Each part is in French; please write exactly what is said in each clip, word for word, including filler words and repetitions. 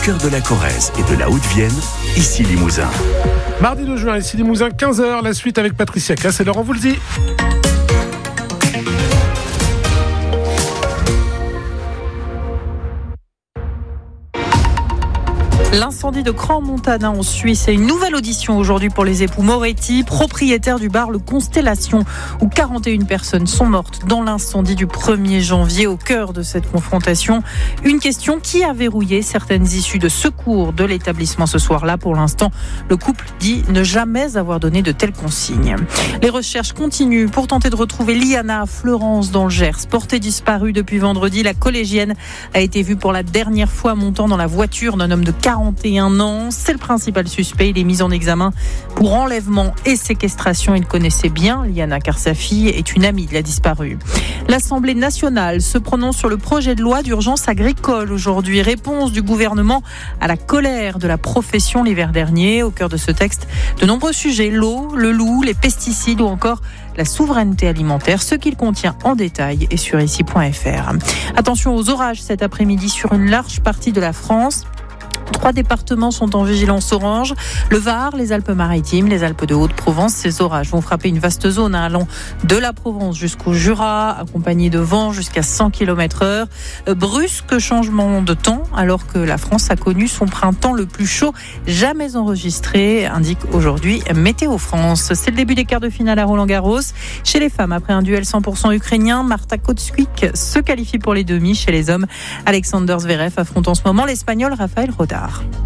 cœur de la Corrèze et de la Haute-Vienne, ici Limousin. Mardi deux juin, ici Limousin, quinze heures, la suite avec Patricia Cass et Laurent Voulzy. L'incendie de Crans-Montana en Suisse et une nouvelle audition aujourd'hui pour les époux Moretti, propriétaires du bar Le Constellation, où quarante et une personnes sont mortes dans l'incendie du premier janvier. Au cœur de cette confrontation, une question qui a verrouillé certaines issues de secours de l'établissement ce soir-là. Pour l'instant, le couple dit ne jamais avoir donné de telles consignes. Les recherches continuent pour tenter de retrouver Liana Fleurance dans le Gers. Portée disparue depuis vendredi, la collégienne a été vue pour la dernière fois montant dans la voiture d'un homme de quarante et un ans. C'est le principal suspect. Il est mis en examen pour enlèvement et séquestration. Il connaissait bien Liana car sa fille est une amie de la disparue. L'Assemblée nationale se prononce sur le projet de loi d'urgence agricole aujourd'hui. Réponse du gouvernement à la colère de la profession l'hiver dernier. Au cœur de ce texte, de nombreux sujets, l'eau, le loup, les pesticides ou encore la souveraineté alimentaire, ce qu'il contient en détail est sur ici point f r. Attention aux orages cet après-midi sur une large partie de la France. Trois départements sont en vigilance orange. Le Var, les Alpes-Maritimes, les Alpes de Haute-Provence. Ces orages vont frapper une vaste zone hein, allant de la Provence jusqu'au Jura, accompagnés de vents jusqu'à cent kilomètres heure. Brusque changement de temps alors que la France a connu son printemps le plus chaud jamais enregistré, indique aujourd'hui Météo France. C'est le début des quarts de finale à Roland-Garros. Chez les femmes, après un duel cent pour cent ukrainien, Marta Kotskwik se qualifie pour les demi. Chez les hommes, Alexander Zverev affronte en ce moment l'Espagnol Rafael Rodar.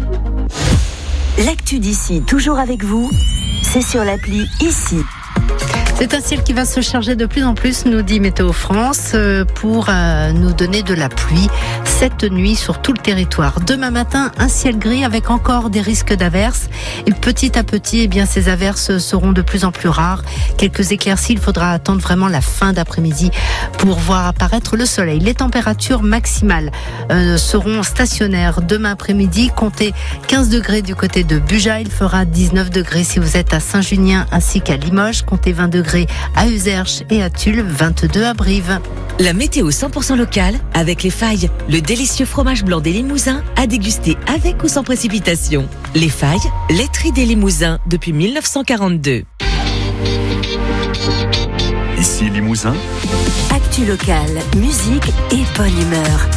L'actu d'ici, toujours avec vous, c'est sur l'appli Ici. C'est un ciel qui va se charger de plus en plus, nous dit Météo France, pour euh, nous donner de la pluie cette nuit sur tout le territoire. Demain matin, un ciel gris avec encore des risques d'averses. Et petit à petit, eh bien, ces averses seront de plus en plus rares. Quelques éclaircies, il faudra attendre vraiment la fin d'après-midi pour voir apparaître le soleil. Les températures maximales euh, seront stationnaires demain après-midi. Comptez quinze degrés du côté de Buja. Il fera dix-neuf degrés si vous êtes à Saint-Junien ainsi qu'à Limoges. Comptez vingt degrés à Uzerche et à Tulle, vingt-deux à Brive. La météo cent pour cent locale avec Les Failles, le délicieux fromage blanc des Limousins à déguster avec ou sans précipitation. Les Failles, laiterie des Limousins depuis mille neuf cent quarante-deux. Ici Limousin. Actu locale, musique et bonne humeur.